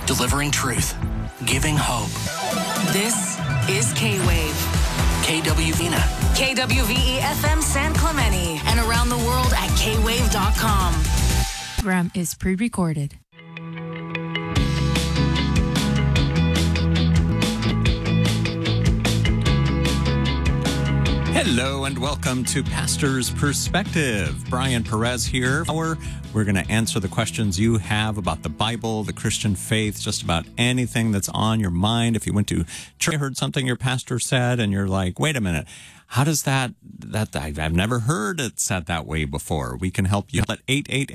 delivering truth, giving hope. This is K-Wave. KWVena. KWVE FM San Clemente and around the world at kwave.com. Program is pre-recorded. Hello and welcome to Pastor's Perspective. Brian Perez here. We're going to answer the questions you have about the Bible, the Christian faith, just about anything that's on your mind. If you went to church, heard something your pastor said, and you're like, wait a minute, how does that I've never heard it said that way before. We can help you at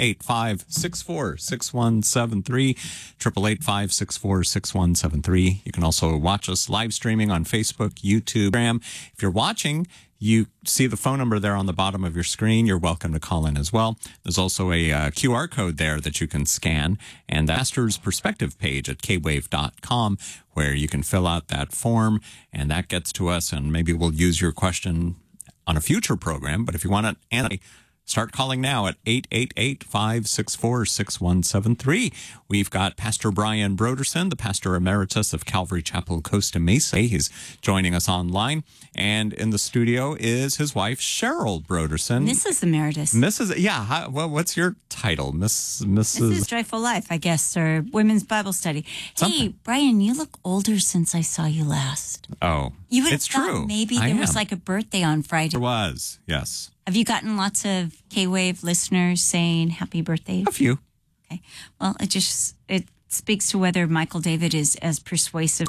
888-564-6173, 888-564-6173. You can also watch us live streaming on Facebook, YouTube. If you're watching, you see the phone number there on the bottom of your screen. You're welcome to call in as well. There's also a QR code there that you can scan, and the Pastor's Perspective page at kwave.com, where you can fill out that form, and that gets to us, and maybe we'll use your question on a future program. But if you want to answer, start calling now at 888-564-6173. We've got Pastor Brian Brodersen, the pastor emeritus of Calvary Chapel, Costa Mesa. He's joining us online. And in the studio is his wife, Cheryl Brodersen. Mrs. Emeritus. Mrs. Yeah. Well, what's your title? Mrs. Joyful Life, I guess, or Women's Bible Study. Something. Hey, Brian, you look older since I saw you last. Oh, You would have it's thought true. maybe there was like a birthday on Friday. There was, yes. Have you gotten lots of K-Wave listeners saying happy birthday? A few. Okay. Well, it speaks to whether Michael David is as persuasive.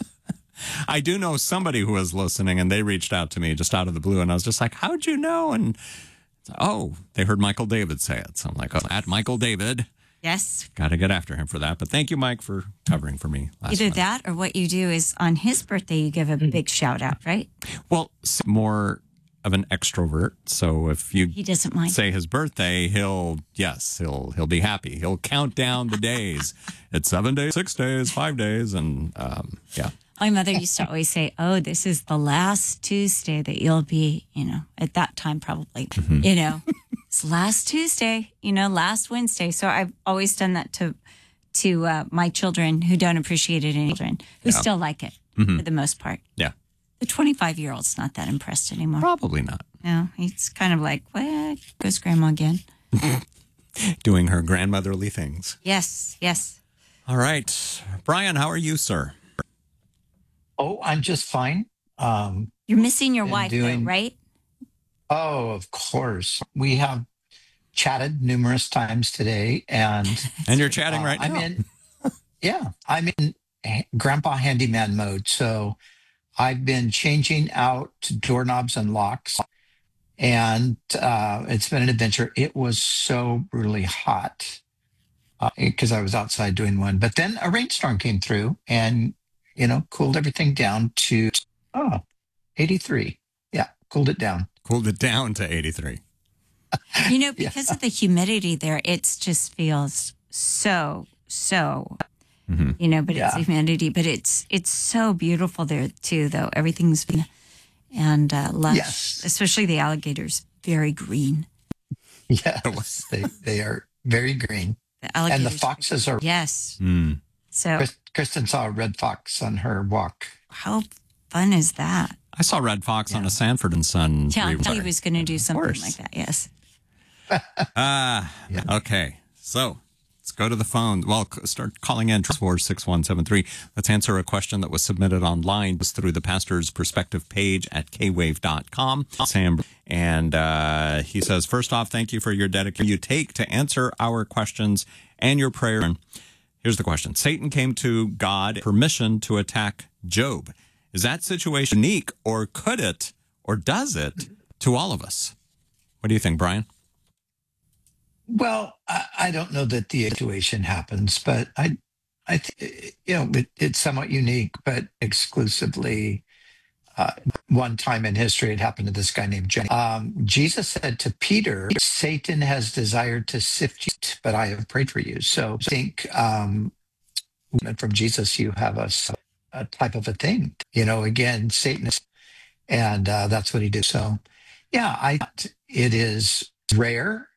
I do know somebody who was listening, and they reached out to me just out of the blue, and I was just like, how'd you know? And, they heard Michael David say it. So I'm like, at Michael David. Yes. Got to get after him for that. But thank you, Mike, for covering for me last Either month. that or what you do is on his birthday, you give a big shout out, right? Well, more of an extrovert. So if you He doesn't mind. say his birthday, he'll be happy. He'll count down the days. It's 7 days, 6 days, 5 days. And yeah. My mother used to always say, oh, this is the last Tuesday that you'll be, at that time probably, it's last Tuesday, last Wednesday. So I've always done that to my children who don't appreciate it, and children who still like it for the most part. Yeah. The 25-year-old's not that impressed anymore. Probably not. No, he's kind of like, well, goes grandma again. Doing her grandmotherly things. Yes, yes. All right. Brian, how are you, sir? Oh, I'm just fine. You're missing your wife, though, doing- right? Oh, of course. We have chatted numerous times today, and And you're chatting right now. I'm in grandpa handyman mode. So I've been changing out doorknobs and locks, and it's been an adventure. It was so brutally hot because I was outside doing one, but then a rainstorm came through and cooled everything down to 83. Yeah, cooled it down. Cooled it down to 83. Because of the humidity there, it just feels so, but it's humidity, but it's so beautiful there too, though. Everything's and lush, Yes. especially the alligators, very green. Yes, they are very green. The alligators, And the foxes are. yes. Mm. So Kristen saw a red fox on her walk. how fun is that? I saw Red Fox on a Sanford and Son. Yeah, rerun. he was going to do something course. like that. Yes. Okay. So let's go to the phone. Well, start calling in 46173. Let's answer a question that was submitted online. It was through the Pastor's Perspective page at kwave.com. Sam, and he says, first off, thank you for your dedication you take to answer our questions and your prayer. And here's the question. Satan came to God permission to attack Job. Is that situation unique, or could it, or does it, to all of us? What do you think, Brian? Well, I don't know that the situation happens, but I think it's somewhat unique, but exclusively one time in history it happened to this guy named Jenny. Jesus said to Peter, "Satan has desired to sift you, but I have prayed for you." So I think from Jesus, you have a type of a thing. Again, Satan is, and that's what he did. So, yeah, it is rare